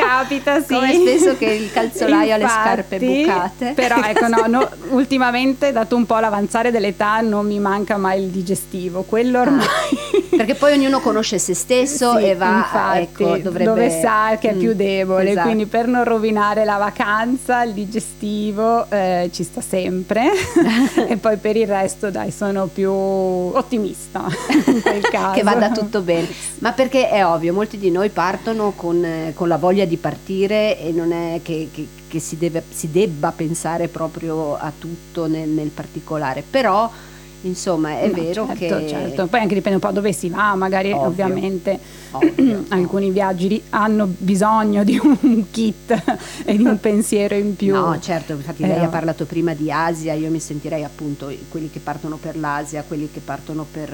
capita, sì. Come spesso che il calzolaio ha le scarpe bucate. Però ecco, no, ultimamente, dato un po' l'avanzare dell'età, non mi manca mai il digestivo, quello ormai. Perché poi ognuno conosce se stesso sì, e va, infatti, ecco, dove sa che è più debole, esatto. quindi per non rovinare la vacanza, il digestivo ci sta sempre. E poi per il resto, dai, sono più ottimista in quel caso. Che vada tutto bene, ma perché è ovvio, molti di noi partono con la voglia di partire e non è che si debba pensare proprio a tutto nel particolare, però insomma è vero che certo, poi anche dipende un po' dove si va, magari ovvio, ovviamente alcuni viaggi hanno bisogno di un kit e di un pensiero in più. No, certo, infatti lei ha parlato prima di Asia, io mi sentirei appunto quelli che partono per l'Asia, quelli che partono per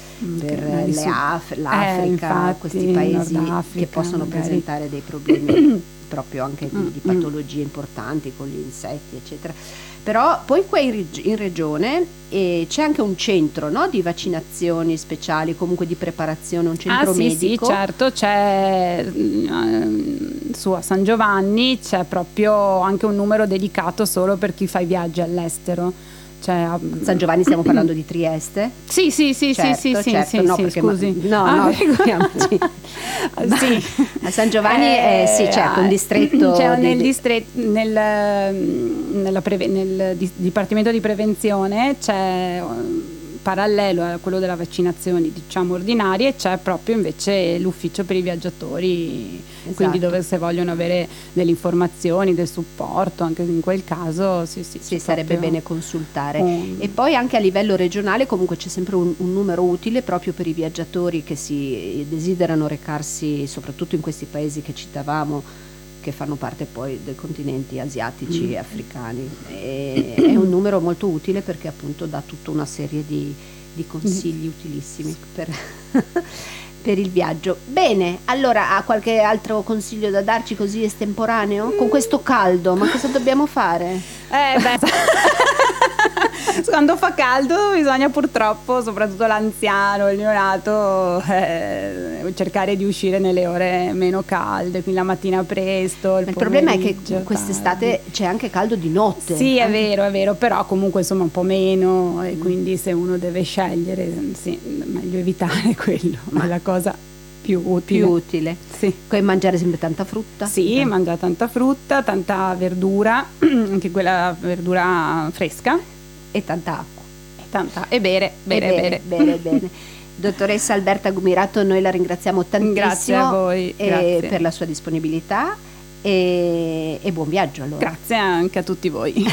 l'Africa, infatti, questi paesi che possono presentare dei problemi proprio anche di patologie importanti con gli insetti, eccetera. Però poi qua in regione c'è anche un centro, no, di vaccinazioni speciali, comunque di preparazione, un centro medico. Sì, certo, c'è su a San Giovanni c'è proprio anche un numero dedicato solo per chi fa i viaggi all'estero. San Giovanni stiamo parlando di Trieste? Sì, certo, no, perché scusi. Figuriamoci. Sì. A San Giovanni sì, certo, un distretto. Nel Dipartimento di Prevenzione c'è parallelo a quello della vaccinazione, diciamo, ordinarie, c'è proprio invece l'ufficio per i viaggiatori, esatto. Quindi dove se vogliono avere delle informazioni, del supporto, anche in quel caso sì, sarebbe bene consultare. E poi anche a livello regionale comunque c'è sempre un numero utile proprio per i viaggiatori che si desiderano recarsi soprattutto in questi paesi che citavamo, che fanno parte poi dei continenti asiatici e africani. È un numero molto utile perché appunto dà tutta una serie di consigli utilissimi per il viaggio. Bene, allora ha qualche altro consiglio da darci così estemporaneo? Con questo caldo, ma cosa dobbiamo fare? Quando fa caldo bisogna purtroppo, soprattutto l'anziano, il neonato, cercare di uscire nelle ore meno calde, quindi la mattina presto. Il problema è che quest'estate c'è anche caldo di notte. Sì, è vero, però comunque insomma un po' meno, e quindi se uno deve scegliere, sì, meglio evitare quello, ma è la cosa più utile. Sì. Come mangiare sempre tanta frutta? Sì, mangiare tanta frutta, tanta verdura, anche quella verdura fresca. E tanta acqua. E bere. Dottoressa Alberta Gumirato, noi la ringraziamo tantissimo. Grazie a voi. Grazie. Per la sua disponibilità e buon viaggio allora. Grazie anche a tutti voi.